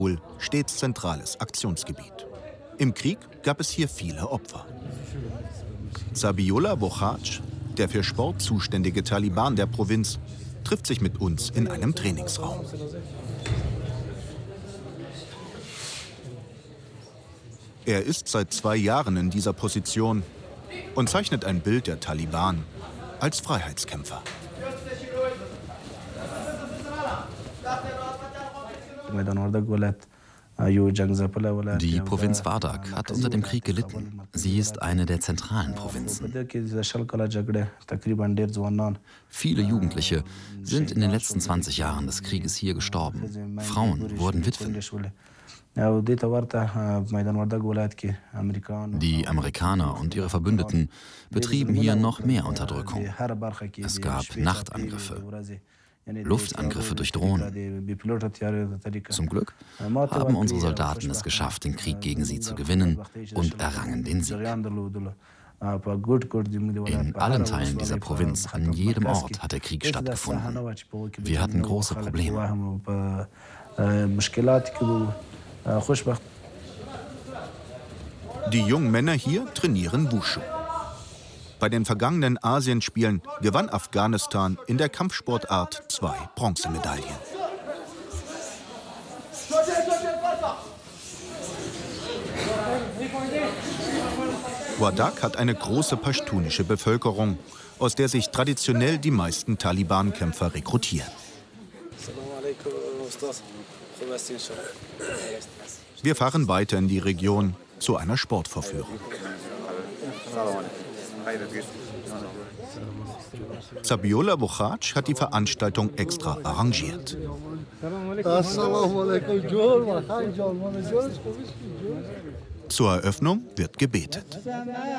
stets zentrales Aktionsgebiet. Im Krieg gab es hier viele Opfer. Zabihullah Bukhac, der für Sport zuständige Taliban der Provinz, trifft sich mit uns in einem Trainingsraum. Er ist seit 2 Jahren in dieser Position und zeichnet ein Bild der Taliban als Freiheitskämpfer. Die Provinz Wardak hat unter dem Krieg gelitten. Sie ist eine der zentralen Provinzen. Viele Jugendliche sind in den letzten 20 Jahren des Krieges hier gestorben. Frauen wurden Witwen. Die Amerikaner und ihre Verbündeten betrieben hier noch mehr Unterdrückung. Es gab Nachtangriffe, Luftangriffe durch Drohnen. Zum Glück haben unsere Soldaten es geschafft, den Krieg gegen sie zu gewinnen und errangen den Sieg. In allen Teilen dieser Provinz, an jedem Ort, hat der Krieg stattgefunden. Wir hatten große Probleme. Die jungen Männer hier trainieren Wushu. Bei den vergangenen Asienspielen gewann Afghanistan in der Kampfsportart 2 Bronzemedaillen. Wardak hat eine große paschtunische Bevölkerung, aus der sich traditionell die meisten Taliban-Kämpfer rekrutieren. Wir fahren weiter in die Region zu einer Sportvorführung. Zabihullah Bukhac hat die Veranstaltung extra arrangiert. Zur Eröffnung wird gebetet.